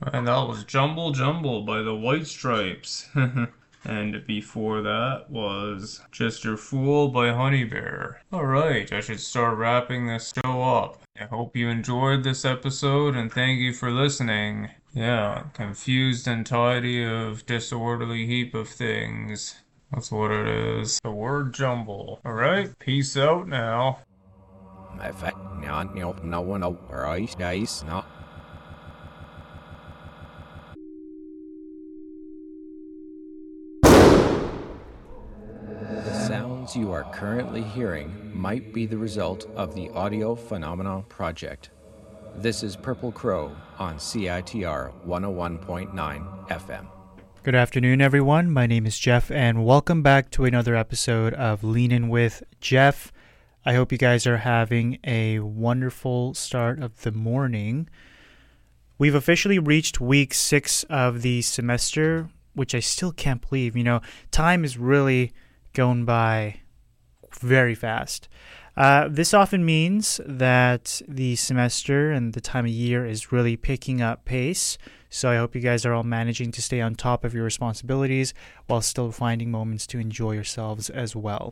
And that was Jumble Jumble by the White Stripes. And before that was Just Your Fool by Honey Bear. Alright, I should start wrapping this show up. I hope you enjoyed this episode and thank you for listening. Yeah, confused and tidy of disorderly heap of things. That's what it is. The word jumble. Alright, peace out now. No one over guys, no. The sounds you are currently hearing might be the result of the Audio Phenomena Project. This is Purple Crow on CITR 101.9 FM. Good afternoon, everyone. My name is Jeff, and welcome back to another episode of Lean In with Jeff. I hope you guys are having a wonderful start of the morning. We've officially reached week 6 of the semester, which I still can't believe. You know, time is really going by very fast. This often means that the semester and the time of year is really picking up pace. So I hope you guys are all managing to stay on top of your responsibilities while still finding moments to enjoy yourselves as well.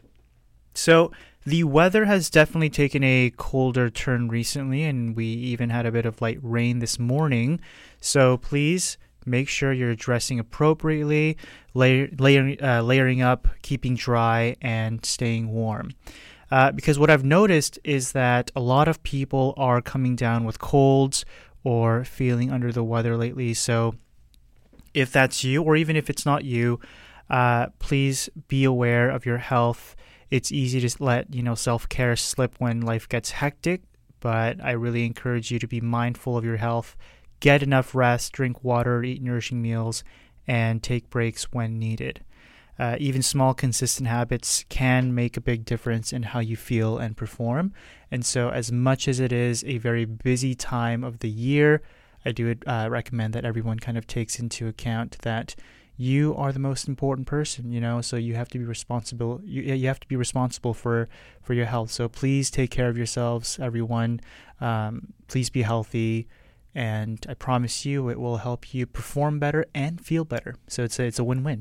So the weather has definitely taken a colder turn recently, and we even had a bit of light rain this morning. So please make sure you're dressing appropriately, layering up, keeping dry, and staying warm. Because what I've noticed is that a lot of people are coming down with colds or feeling under the weather lately. So if that's you, or even if it's not you, please be aware of your health. It's easy to let self-care slip when life gets hectic, but I really encourage you to be mindful of your health, get enough rest, drink water, eat nourishing meals, and take breaks when needed. Even small, consistent habits can make a big difference in how you feel and perform. And so as much as it is a very busy time of the year, I do recommend that everyone kind of takes into account that you are the most important person, so you have to be responsible. You have to be responsible for your health. So please take care of yourselves, everyone. Please be healthy. And I promise you it will help you perform better and feel better. So it's a win-win.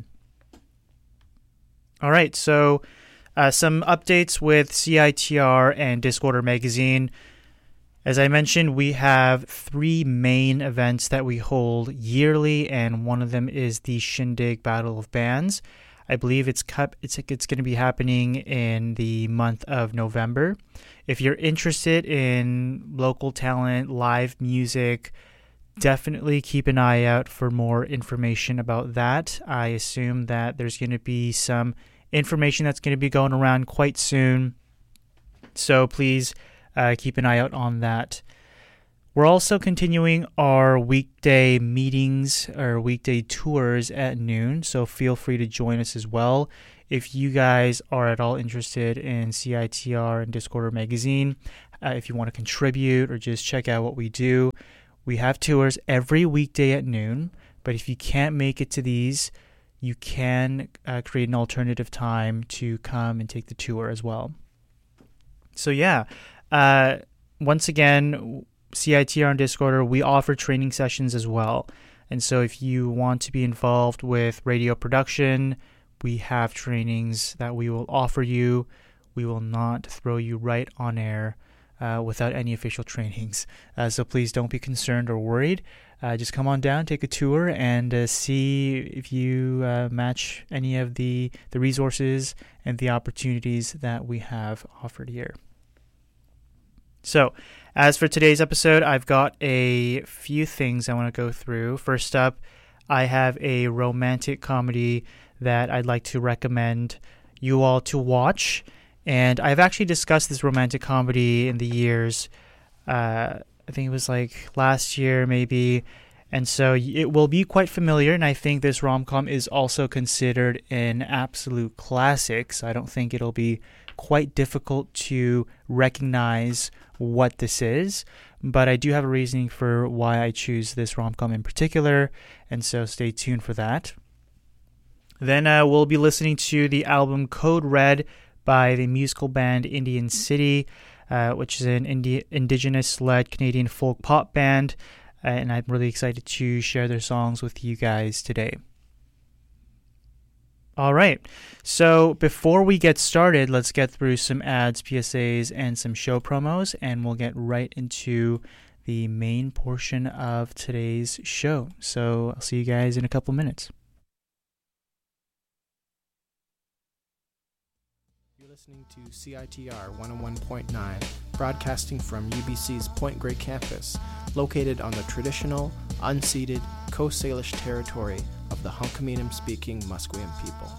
All right, so some updates with CITR and Disorder Magazine. As I mentioned, we have 3 main events that we hold yearly, and one of them is the Shindig Battle of Bands. I believe it's going to be happening in the month of November. If you're interested in local talent, live music, definitely keep an eye out for more information about that. I assume that there's going to be some information that's going to be going around quite soon. So please keep an eye out on that. We're also continuing our weekday meetings or weekday tours at noon, so feel free to join us as well. If you guys are at all interested in CITR and Disorder Magazine, if you want to contribute or just check out what we do, we have tours every weekday at noon. But if you can't make it to these, you can create an alternative time to come and take the tour as well. So yeah, once again, CITR and Disorder, we offer training sessions as well. And so if you want to be involved with radio production, we have trainings that we will offer you. We will not throw you right on air without any official trainings. So please don't be concerned or worried. Just come on down, take a tour, and see if you match any of the resources and the opportunities that we have offered here. So, as for today's episode, I've got a few things I want to go through. First up, I have a romantic comedy that I'd like to recommend you all to watch. And I've actually discussed this romantic comedy in the years. I think it was like last year maybe. And so it will be quite familiar. And I think this rom-com is also considered an absolute classic. So I don't think it'll be quite difficult to recognize what this is, but I do have a reasoning for why I choose this rom-com in particular, and so stay tuned for that. Then we'll be listening to the album Code Red by the musical band Indian City, which is an Indigenous-led Canadian folk pop band. and I'm really excited to share their songs with you guys today. All right, so before we get started, let's get through some ads, PSAs, and some show promos, and we'll get right into the main portion of today's show. So I'll see you guys in a couple minutes. You're listening to CITR 101.9, broadcasting from UBC's Point Grey campus, located on the traditional, unceded Coast Salish territory of the Hunkaminam-speaking Musqueam people.